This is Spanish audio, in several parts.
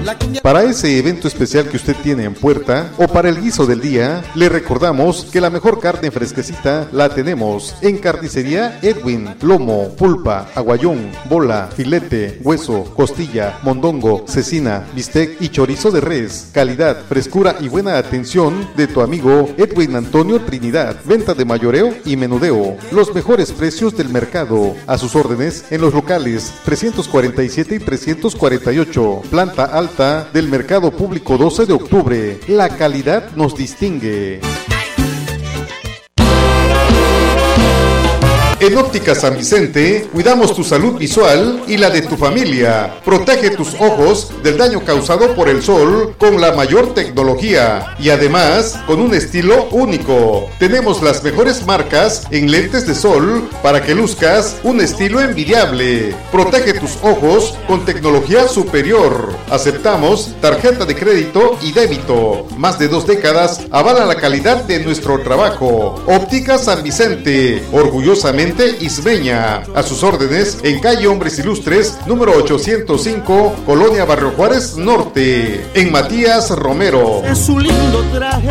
Para ese evento especial que usted tiene en puerta o para el guiso del día, le recordamos que la mejor carne fresquecita la tenemos en Carnicería Edwin. Lomo, pulpa, aguayón, bola, filete, hueso, costilla, mondongo, cecina, bistec y chorizo de res. Calidad, frescura y buena atención de tu amigo Edwin Antonio Trinidad. Venta de mayoreo y menudeo. Los mejores precios del mercado. A sus órdenes en los locales 347 y 348. Planta alta del Mercado Público 12 de octubre. La calidad nos distingue. En Óptica San Vicente, cuidamos tu salud visual y la de tu familia. Protege tus ojos del daño causado por el sol con la mayor tecnología y además con un estilo único. Tenemos las mejores marcas en lentes de sol para que luzcas un estilo envidiable. Protege tus ojos con tecnología superior. Aceptamos tarjeta de crédito y débito. Más de 2 décadas avalan la calidad de nuestro trabajo. Óptica San Vicente, orgullosamente ismeña. A sus órdenes en calle Hombres Ilustres, número 805, Colonia Barrio Juárez Norte, en Matías Romero. Es su lindo traje.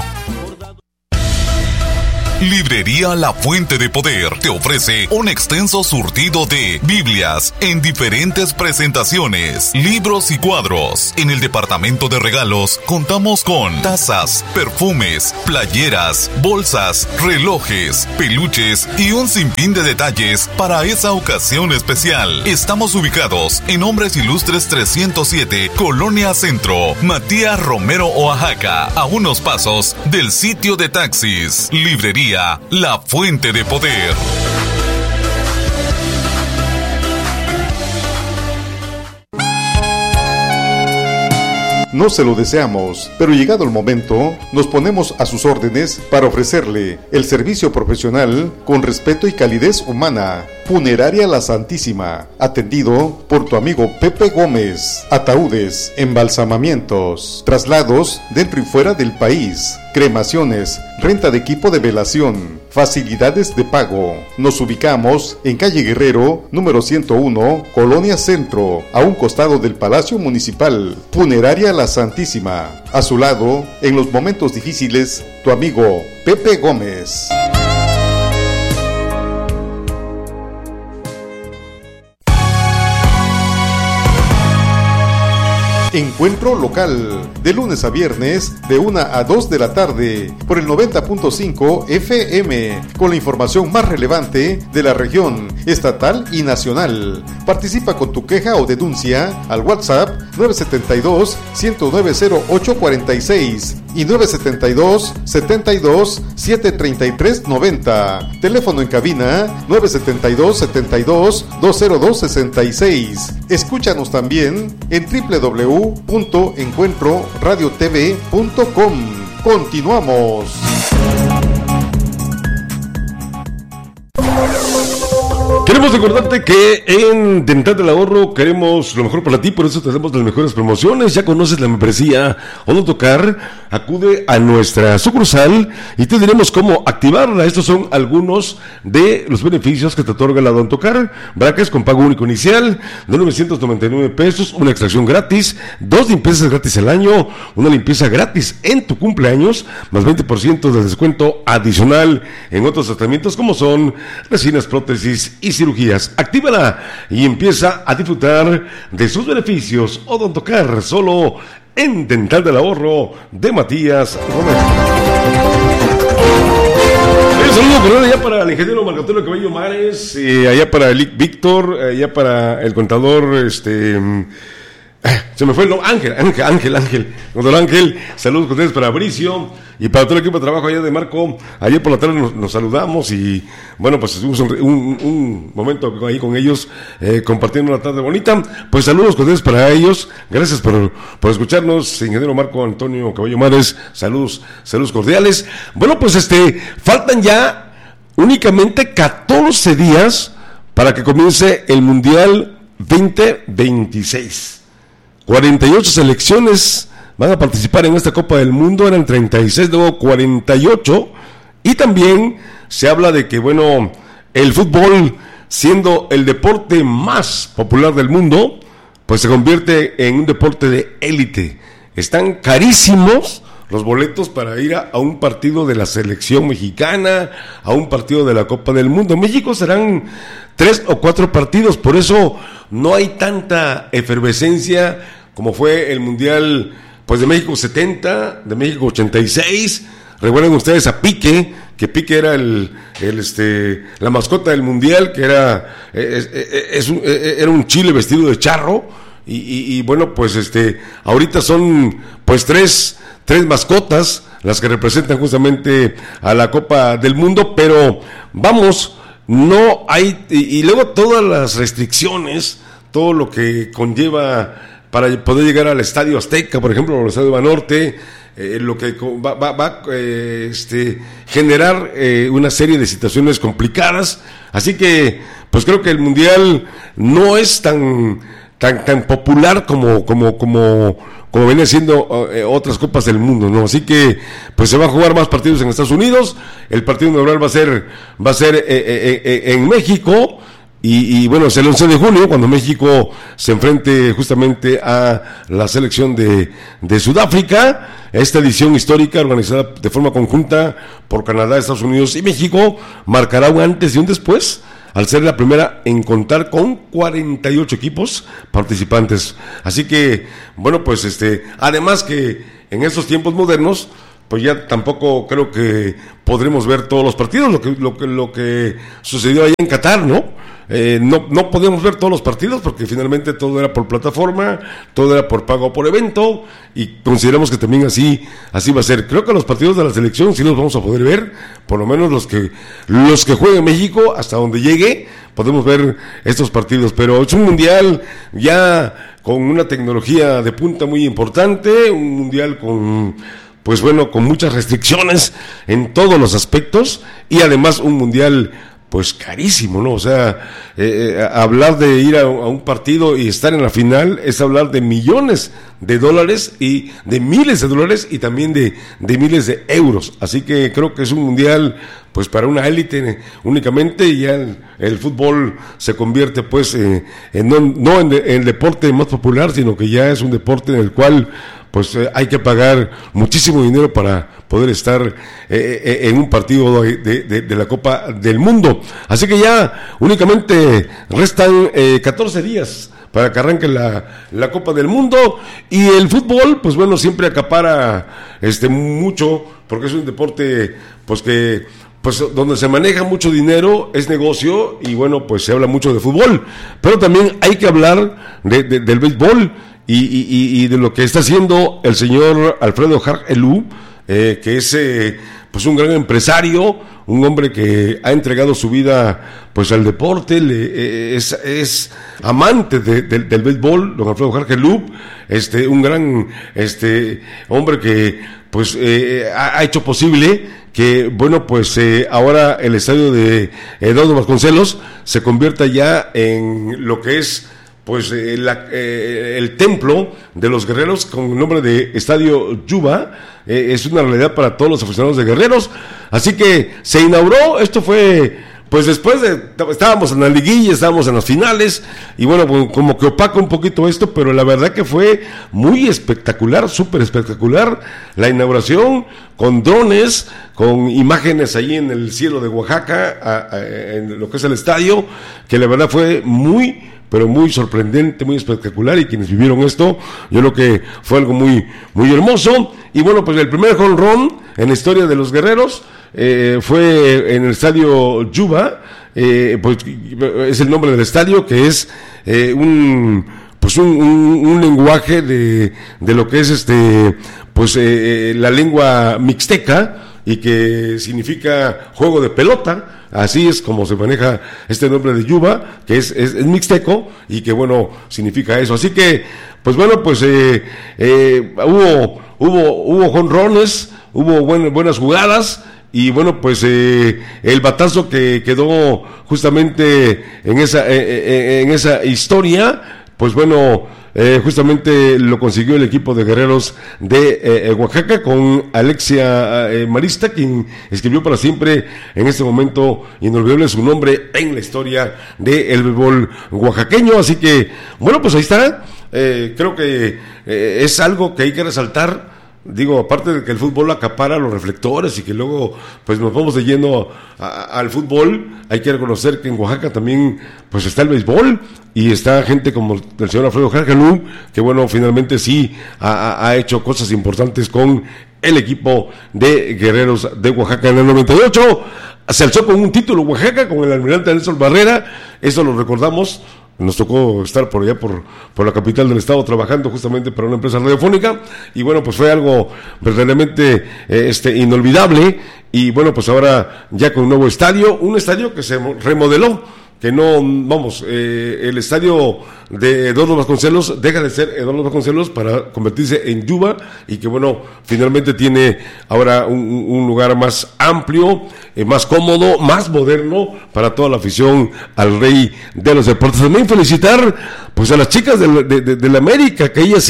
Librería La Fuente de Poder te ofrece un extenso surtido de Biblias en diferentes presentaciones, libros y cuadros. En el departamento de regalos contamos con tazas, perfumes, playeras, bolsas, relojes, peluches y un sinfín de detalles para esa ocasión especial. Estamos ubicados en Hombres Ilustres 307, Colonia Centro, Matías Romero, Oaxaca, a unos pasos del sitio de taxis. Librería La Fuente de Poder. No se lo deseamos, pero llegado el momento, nos ponemos a sus órdenes para ofrecerle el servicio profesional con respeto y calidez humana. Funeraria La Santísima, atendido por tu amigo Pepe Gómez. Ataúdes, embalsamamientos, traslados dentro y fuera del país, cremaciones, renta de equipo de velación, facilidades de pago. Nos ubicamos en calle Guerrero, número 101, Colonia Centro, a un costado del Palacio Municipal. Funeraria La Santísima, a su lado, en los momentos difíciles, tu amigo Pepe Gómez. Encuentro local, de lunes a viernes, de 1 a 2 de la tarde, por el 90.5 FM, con la información más relevante de la región, estatal y nacional. Participa con tu queja o denuncia al WhatsApp 972-109-0846 y 972-72-733-90. Teléfono en cabina 972-72-20266. Escúchanos también en www.encuentroradiotv.com. Continuamos. Queremos recordarte que en Dental del Ahorro queremos lo mejor para ti, por eso tenemos las mejores promociones. Ya conoces la membresía Odontocar, acude a nuestra sucursal y te diremos cómo activarla. Estos son algunos de los beneficios que te otorga la Odontocar. Brackets con pago único inicial de 999 pesos, una extracción gratis, 2 limpiezas gratis al año, una limpieza gratis en tu cumpleaños, más 20% de descuento adicional en otros tratamientos como son resinas, prótesis y cirugías. Actívala y empieza a disfrutar de sus beneficios. Odontocar, solo en Dental del Ahorro de Matías Romero. Un saludo cordial allá para el ingeniero Marco Antonio Cabello Mares, allá para el Víctor, allá para el contador, se me fue el nombre, Ángel, doctor Ángel, saludos con ustedes para Fabricio y para todo el equipo de trabajo allá de Marco. Ayer por la tarde nos saludamos y bueno, pues tuvimos un momento ahí con ellos, compartiendo una tarde bonita. Pues saludos con ustedes para ellos, gracias por escucharnos, ingeniero Marco Antonio Cabello Mares, saludos cordiales. Bueno, pues faltan ya únicamente 14 días para que comience el Mundial 2026. 48 selecciones van a participar en esta Copa del Mundo, eran 36, luego 48, y también se habla de que, bueno, el fútbol, siendo el deporte más popular del mundo, pues se convierte en un deporte de élite. Están carísimos los boletos para ir a un partido de la selección mexicana, a un partido de la Copa del Mundo. En México serán 3 o 4 partidos, por eso no hay tanta efervescencia como fue el Mundial pues de México 70, de México 86. Recuerden ustedes a Pique, que Pique era la mascota del Mundial, que era un chile vestido de charro, y bueno, pues ahorita son pues tres mascotas las que representan justamente a la Copa del Mundo, pero vamos, no hay, y luego todas las restricciones, todo lo que conlleva para poder llegar al Estadio Azteca, por ejemplo, o al Estadio Banorte, lo que va a generar una serie de situaciones complicadas. Así que pues creo que el Mundial no es tan popular como viene siendo otras copas del mundo, ¿no? Así que pues se van a jugar más partidos en Estados Unidos. El partido inaugural va a ser en México. Y bueno, es el 11 de junio cuando México se enfrente justamente a la selección de Sudáfrica. Esta edición histórica, organizada de forma conjunta por Canadá, Estados Unidos y México, marcará un antes y un después, al ser la primera en contar con 48 equipos participantes. Así que, bueno, pues además que en estos tiempos modernos, pues ya tampoco creo que podremos ver todos los partidos, lo que sucedió allá en Qatar, ¿no? No podemos ver todos los partidos porque finalmente todo era por plataforma, todo era por pago por evento, y consideramos que también así va a ser. Creo que los partidos de la selección sí los vamos a poder ver, por lo menos los que jueguen en México, hasta donde llegue podemos ver estos partidos, pero es un mundial ya con una tecnología de punta muy importante, un mundial con muchas restricciones en todos los aspectos, y además un mundial pues carísimo, ¿no? O sea, hablar de ir a un partido y estar en la final es hablar de millones de dólares y de miles de dólares y también de miles de euros. Así que creo que es un mundial pues para una élite únicamente, y ya el fútbol se convierte pues no en el deporte más popular, sino que ya es un deporte en el cual pues hay que pagar muchísimo dinero para poder estar en un partido de la Copa del Mundo. Así que ya únicamente restan 14 días para que arranque la Copa del Mundo, y el fútbol pues bueno siempre acapara mucho, porque es un deporte pues que pues donde se maneja mucho dinero, es negocio, y bueno pues se habla mucho de fútbol, pero también hay que hablar del béisbol y de lo que está haciendo el señor Alfredo Harp Helú, que es pues un gran empresario, un hombre que ha entregado su vida pues al deporte, es amante del béisbol, don Alfredo Harp Helú, un gran hombre que pues ha hecho posible que bueno pues ahora el estadio de Eduardo Vasconcelos se convierta ya en lo que es pues el templo de los Guerreros, con el nombre de Estadio Yuba. Es una realidad para todos los aficionados de Guerreros. Así que se inauguró, esto fue pues después estábamos en la liguilla, estábamos en las finales, y bueno, pues, como que opaca un poquito esto, pero la verdad que fue muy espectacular, súper espectacular la inauguración, con drones, con imágenes ahí en el cielo de Oaxaca, en lo que es el estadio, que la verdad fue pero muy sorprendente, muy espectacular, y quienes vivieron esto, yo creo que fue algo muy, muy hermoso. Y bueno, pues el primer home run en la historia de los Guerreros fue en el estadio Yuba, pues es el nombre del estadio, que es un lenguaje de lo que es la lengua mixteca, y que significa juego de pelota. Así es como se maneja este nombre de Yuba, que es mixteco, y que bueno, significa eso. Así que, pues bueno, pues hubo jonrones, hubo buenas jugadas, y bueno, pues el batazo que quedó justamente en esa historia, pues bueno, justamente lo consiguió el equipo de Guerreros de Oaxaca con Alexia Marista, quien escribió para siempre en este momento inolvidable su nombre en la historia del béisbol oaxaqueño. Así que, bueno, pues ahí está. Creo que es algo que hay que resaltar. Digo, aparte de que el fútbol acapara los reflectores y que luego pues nos vamos de lleno al fútbol, hay que reconocer que en Oaxaca también pues está el béisbol y está gente como el señor Alfredo Jargelú, que bueno, finalmente sí ha hecho cosas importantes con el equipo de Guerreros de Oaxaca. En el 98 se alzó con un título Oaxaca con el almirante Nelson Barrera, eso lo recordamos. Nos tocó estar por allá por la capital del estado trabajando justamente para una empresa radiofónica y bueno, pues fue algo verdaderamente inolvidable. Y bueno, pues ahora ya con un nuevo estadio, un estadio que se remodeló, que no, vamos, el estadio de Eduardo Vasconcelos deja de ser Eduardo Vasconcelos para convertirse en Yuba, y que bueno, finalmente tiene ahora un lugar más amplio, más cómodo, más moderno para toda la afición al rey de los deportes. También felicitar pues a las chicas de la América, que ellas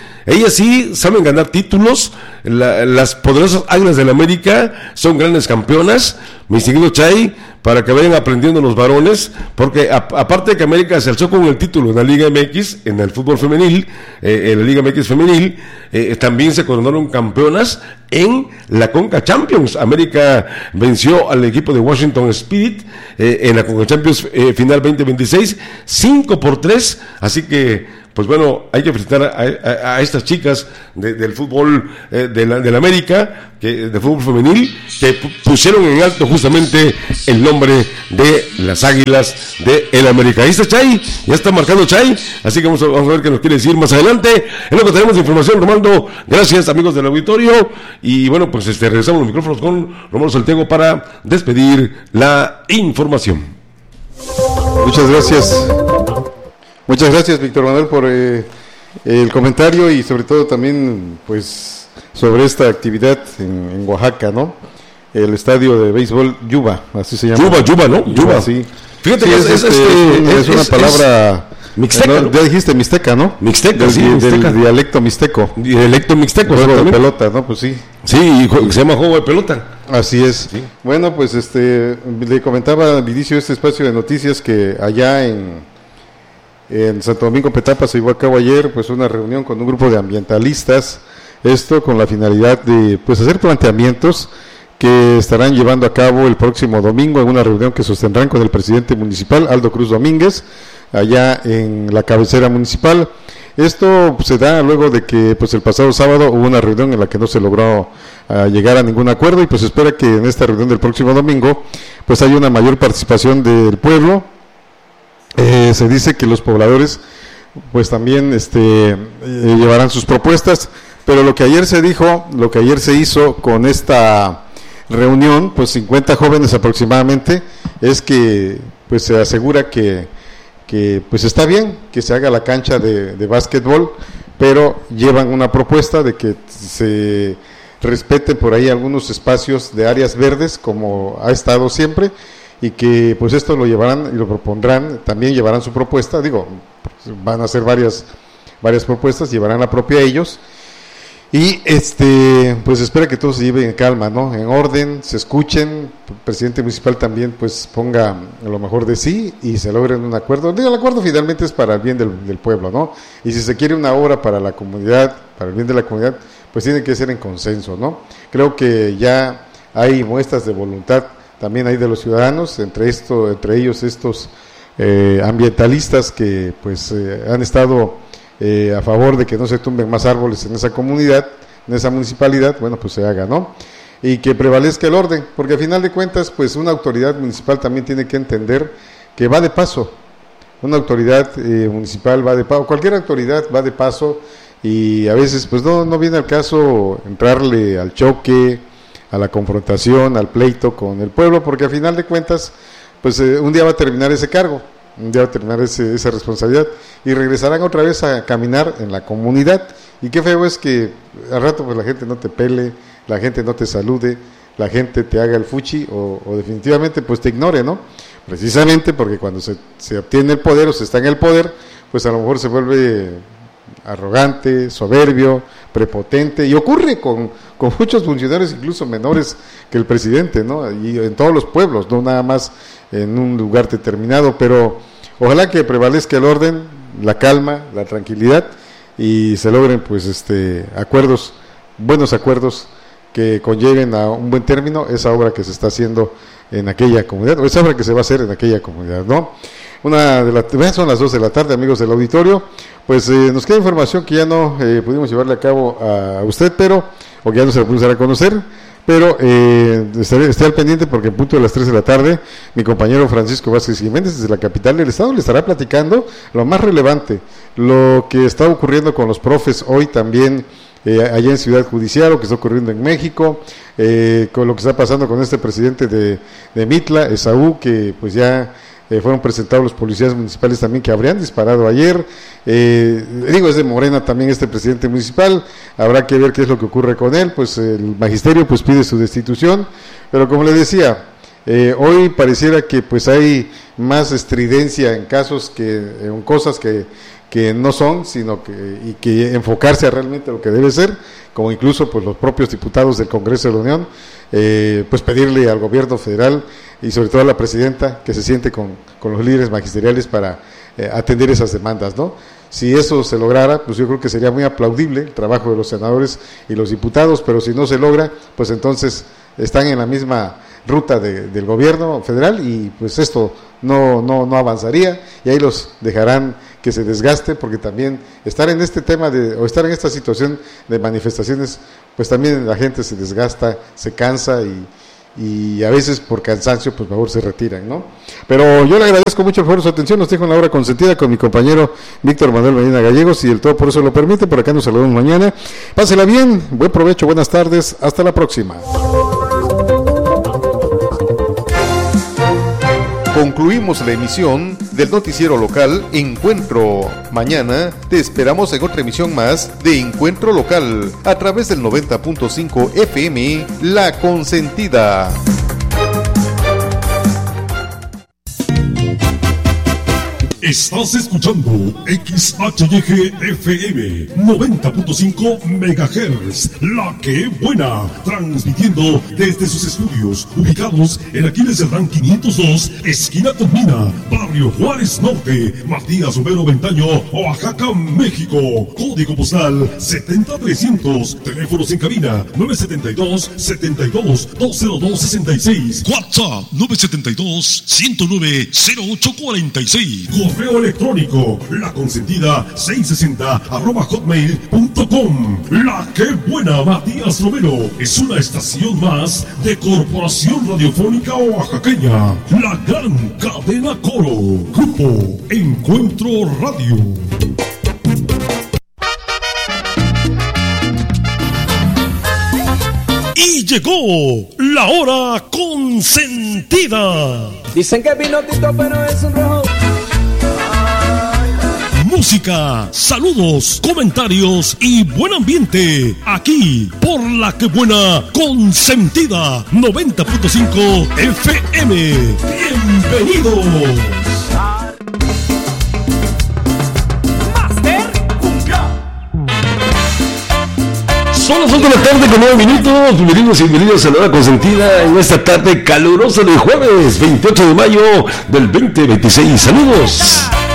sí saben ganar títulos. Las poderosas Águilas del América son grandes campeonas, mi seguido Chay, para que vayan aprendiendo los varones, porque aparte de que América se alzó con el título en la Liga MX, en el fútbol femenil, en la Liga MX femenil, también se coronaron campeonas en la Conca Champions. América venció al equipo de Washington Spirit en la Conca Champions final 2026, 5-3, así que pues bueno, hay que felicitar a estas chicas del fútbol de la América, de fútbol femenil, que pusieron en alto justamente el nombre de las Águilas de el América. Ahí está Chay, ya está marcando Chay, así que vamos a ver qué nos quiere decir más adelante. Es lo que tenemos de información, Romando. Gracias, amigos del auditorio. Y bueno, pues regresamos los micrófonos con Romando Saltego para despedir la información. Muchas gracias. Muchas gracias, Víctor Manuel, por el comentario y sobre todo también pues sobre esta actividad en Oaxaca, ¿no? El estadio de béisbol Yuba, así se llama. Yuba, ¿no? Yuba, sí. Fíjate sí, que es una palabra mixteca, ¿no? Ya dijiste mixteca, ¿no? Mixteca, del dialecto mixteco. Dialecto mixteco, juego de pelota, ¿no? Pues sí. Sí, se llama juego de pelota. Así es. Sí. Bueno, pues le comentaba al inicio de este espacio de noticias que allá en Santo Domingo Petapa se llevó a cabo ayer pues una reunión con un grupo de ambientalistas, esto con la finalidad de pues hacer planteamientos que estarán llevando a cabo el próximo domingo en una reunión que sostendrán con el presidente municipal Aldo Cruz Domínguez allá en la cabecera municipal. Esto se da luego de que pues el pasado sábado hubo una reunión en la que no se logró llegar a ningún acuerdo, y pues se espera que en esta reunión del próximo domingo pues haya una mayor participación del pueblo. Se dice que los pobladores pues también llevarán sus propuestas, pero lo que ayer se dijo, lo que ayer se hizo con esta reunión, pues 50 jóvenes aproximadamente, es que pues se asegura que pues está bien que se haga la cancha de básquetbol, pero llevan una propuesta de que se respeten por ahí algunos espacios de áreas verdes como ha estado siempre, y que pues esto lo llevarán y lo propondrán, también llevarán su propuesta, van a hacer varias propuestas, llevarán la propia ellos, y pues espera que todo se lleve en calma, ¿no? En orden, se escuchen, el presidente municipal también pues ponga lo mejor de sí y se logren un acuerdo. El acuerdo finalmente es para el bien del pueblo, ¿no? Y si se quiere una obra para la comunidad, para el bien de la comunidad, pues tiene que ser en consenso, ¿no? Creo que ya hay muestras de voluntad también hay de los ciudadanos, entre ellos estos ambientalistas que pues han estado a favor de que no se tumben más árboles en esa comunidad, en esa municipalidad. Bueno, pues se haga, ¿no? Y que prevalezca el orden, porque al final de cuentas pues una autoridad municipal también tiene que entender que va de paso, una autoridad municipal va de paso, cualquier autoridad va de paso, y a veces pues no viene al caso entrarle al choque, a la confrontación, al pleito con el pueblo, porque al final de cuentas pues un día va a terminar ese cargo, un día va a terminar esa responsabilidad, y regresarán otra vez a caminar en la comunidad. Y qué feo es que al rato pues la gente no te pele, la gente no te salude, la gente te haga el fuchi o definitivamente pues te ignore, ¿no? Precisamente porque cuando se obtiene el poder o se está en el poder, pues a lo mejor se vuelve arrogante, soberbio, prepotente, y ocurre con muchos funcionarios, incluso menores que el presidente, ¿no? Y en todos los pueblos, no nada más en un lugar determinado, pero ojalá que prevalezca el orden, la calma, la tranquilidad, y se logren pues acuerdos, buenos acuerdos que conlleven a un buen término esa obra que se está haciendo en aquella comunidad, o esa obra que se va a hacer en aquella comunidad, ¿no? Son las 2 de la tarde, amigos del auditorio, pues nos queda información que ya no pudimos llevarle a cabo a usted, o que ya no se la pudimos dar a conocer, pero esté al pendiente porque en punto de las 3 de la tarde mi compañero Francisco Vázquez Jiménez desde la capital del estado le estará platicando lo más relevante, lo que está ocurriendo con los profes hoy también allá en Ciudad Judicial, lo que está ocurriendo en México, con lo que está pasando con este presidente de Mitla, Esaú, que pues ya fueron presentados los policías municipales también que habrían disparado ayer, es de Morena también este presidente municipal, habrá que ver qué es lo que ocurre con él, pues el magisterio pues pide su destitución, pero como le decía, hoy pareciera que pues hay más estridencia en casos en cosas que no son, sino que enfocarse a realmente lo que debe ser, como incluso pues los propios diputados del Congreso de la Unión, pues pedirle al gobierno federal y sobre todo a la presidenta que se siente con los líderes magisteriales para atender esas demandas, ¿no? Si eso se lograra, pues yo creo que sería muy aplaudible el trabajo de los senadores y los diputados, pero si no se logra, pues entonces están en la misma ruta del gobierno federal y pues esto no avanzaría y ahí los dejarán que se desgaste, porque también estar en este tema o estar en esta situación de manifestaciones, pues también la gente se desgasta, se cansa y a veces por cansancio pues mejor se retiran, ¿no? Pero yo le agradezco mucho el favor de su atención, nos dejo en la hora consentida con mi compañero Víctor Manuel Medina Gallegos, y el todo por eso lo permite, por acá nos saludamos mañana, pásela bien, buen provecho, buenas tardes, hasta la próxima. Concluimos la emisión del noticiero local Encuentro. Mañana te esperamos en otra emisión más de Encuentro Local a través del 90.5 FM La Consentida. Estás escuchando XHYG FM 90.5 MHz, La Que Buena, transmitiendo desde sus estudios ubicados en Aquiles Cerdán 502, esquina Tomina, Barrio Juárez Norte, Matías Romero Ventaño, Oaxaca, México. Código postal 70300, teléfonos en cabina 972-72-20266, WhatsApp 972-109-0846. Correo electrónico laconsentida660@hotmail.com. La Que Buena, Matías Romero, es una estación más de Corporación Radiofónica Oaxaqueña, la gran cadena Coro, Grupo Encuentro Radio. Y llegó la hora consentida. Dicen que es vinotito, pero es un rojo. Música, saludos, comentarios y buen ambiente aquí por La Que Buena Consentida 90.5 FM. Bienvenidos. Son las 8 de la tarde con 9 minutos. Bienvenidos a la hora consentida en esta tarde calurosa de jueves 28 de mayo del 2026. Saludos.